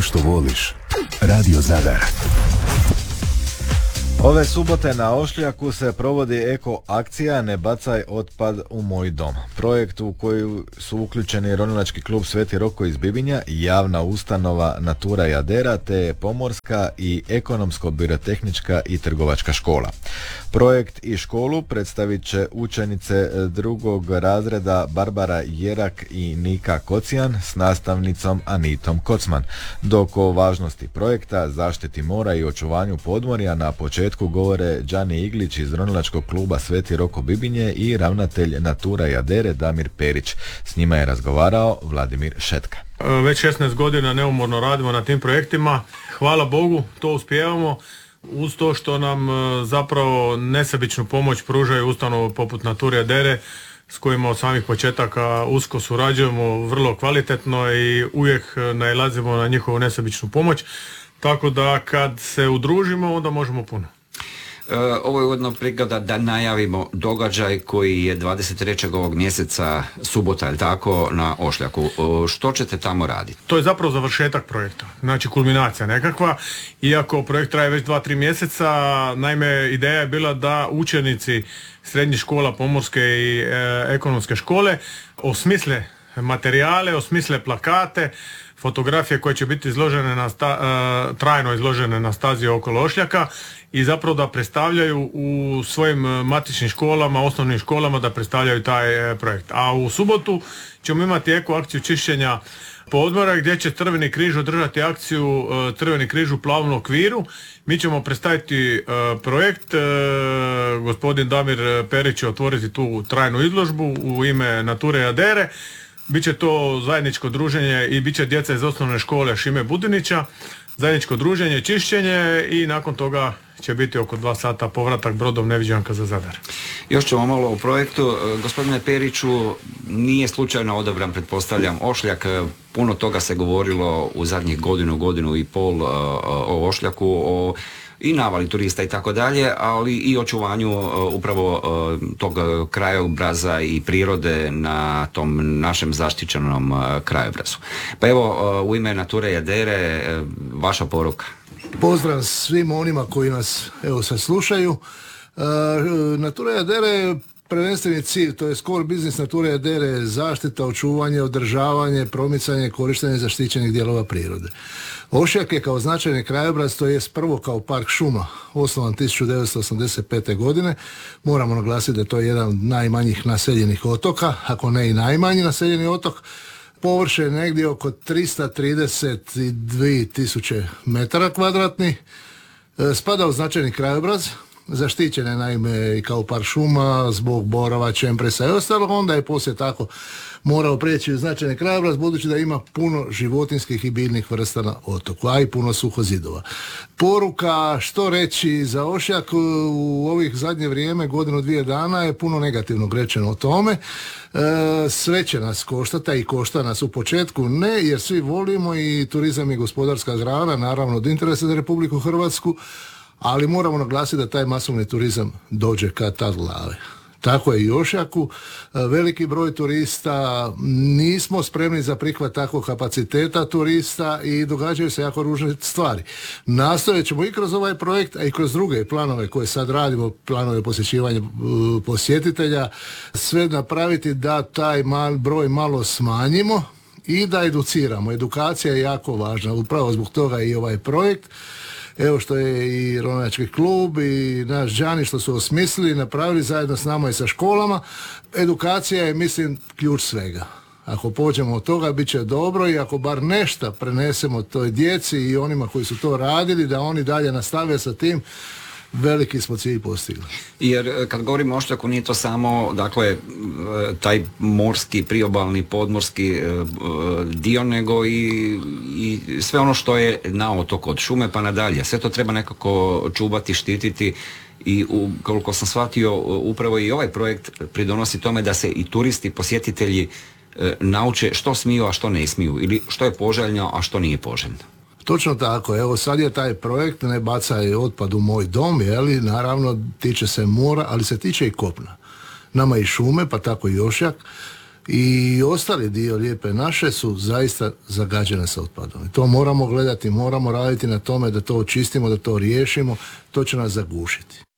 što voliš. Radio Zadar. Ove subote na Ošljaku se provodi eko akcija Ne bacaj otpad u moj dom. Projekt u koji su uključeni Ronilački klub Sveti Roko iz Bibinja, javna ustanova Natura i Adera te pomorska i ekonomsko-birotehnička i trgovačka škola. Projekt i školu predstavit će učenice drugog razreda Barbara Jerak i Nika Kocijan s nastavnicom Anitom Kocman. Dok o važnosti projekta, zaštiti mora i očuvanju podmorja na početku govore Đani Iglić iz Ronilačkog kluba Sveti Roko Bibinje i ravnatelj Natura i Adere Damir Perić. S njima je razgovarao Vladimir Šetka. Već 16 godina neumorno radimo na tim projektima. Hvala Bogu, to uspijevamo. Uz to što nam zapravo nesebičnu pomoć pružaju ustanove poput Nature i Adere, s kojima od samih početaka usko surađujemo vrlo kvalitetno i uvijek nailazimo na njihovu nesebičnu pomoć. Tako da kad se udružimo, onda možemo puno. Ovo je ujedno prigoda da najavimo događaj koji je 23. ovog mjeseca, subota, je li tako, na Ošljaku. Što ćete tamo raditi? To je zapravo završetak projekta, znači kulminacija nekakva. Iako projekt traje već 2-3 mjeseca, naime ideja je bila da učenici srednjih škola, pomorske i ekonomske škole osmisle materijale, osmisle plakate, fotografije koje će biti izložene trajno izložene na stazi okolo Ošljaka i zapravo da predstavljaju u svojim matičnim školama, osnovnim školama, da predstavljaju taj projekt. A u subotu ćemo imati eko akciju čišćenja podmorja gdje će Crveni križ održati akciju Crveni križ u plavom okviru. Mi ćemo predstaviti projekt, gospodin Damir Perić će otvoriti tu trajnu izložbu u ime Nature i Adere. Biće to zajedničko druženje i bit će djeca iz osnovne škole Šime Budinića, zajedničko druženje, čišćenje i nakon toga će biti oko 2 sata povratak brodom Neviđanka za Zadar. Još ćemo malo o projektu. Gospodine Periću, nije slučajno odabran, pretpostavljam, Ošljak. Puno toga se govorilo u zadnjih godinu i pol o Ošljaku, o i navali turista i tako dalje, ali i očuvanju upravo tog krajobraza i prirode na tom našem zaštićenom krajobrazu. Pa evo, u ime Nature i Adere, vaša poruka. Pozdrav svim onima koji nas evo sad slušaju. Natura i Adere prvenstveni cilj, to je core business Nature i Adere, zaštita, očuvanje, održavanje, promicanje, korištenje zaštićenih dijelova prirode. Ošljak je kao značajni krajobraz, to jest prvo kao park šuma, osnovan 1985. godine. Moramo naglasiti da to je jedan od najmanjih naseljenih otoka, ako ne i najmanji naseljeni otok. Površine je negdje oko 332.000 metara kvadratnih. Spada u značajni krajobraz, zaštićen je naime i kao park šuma zbog borava, čempresa i ostalog, onda je poslije tako morao prijeći u značajni krajobraz budući da ima puno životinskih i biljnih vrsta na otoku, a i puno suhozidova. Poruka što reći za Ošljak u ovih zadnje vrijeme, 1-2 dana je puno negativnog rečeno o tome. Sve će nas koštati i košta nas u početku, ne, jer svi volimo i turizam je gospodarska grana, naravno od interesa za Republiku Hrvatsku, ali moramo naglasiti da taj masovni turizam dođe kad tad glave. Tako je i Ošljaku, veliki broj turista, nismo spremni za prihvat takvog kapaciteta turista i događaju se jako ružne stvari. Nastojat ćemo i kroz ovaj projekt, a i kroz druge planove koje sad radimo, planove posjećivanja posjetitelja, sve napraviti da taj broj malo smanjimo i da educiramo. Edukacija je jako važna, upravo zbog toga i ovaj projekt. Evo što je i Ronilački klub i naš Đani što su osmislili, napravili zajedno s nama i sa školama. Edukacija je, mislim, ključ svega. Ako pođemo od toga, bit će dobro i ako bar nešto prenesemo toj djeci i onima koji su to radili, da oni dalje nastave sa tim, veliki smo cilj postigli. Jer kad govorimo o Ošljaku nije to samo, dakle, taj morski, priobalni, podmorski dio, nego i sve ono što je na otoku, od šume pa nadalje. Sve to treba nekako čuvati, štititi i koliko sam shvatio, upravo i ovaj projekt pridonosi tome da se i turisti, posjetitelji nauče što smiju, a što ne smiju, ili što je poželjno, a što nije poželjno. Točno tako, evo sad je taj projekt Ne bacaj otpad u moj dom, jeli, naravno tiče se mora, ali se tiče i kopna. Nama i šume, pa tako i Ošljak, i ostali dio Lijepe naše su zaista zagađene sa otpadom. I to moramo gledati, moramo raditi na tome da to očistimo, da to riješimo, to će nas zagušiti.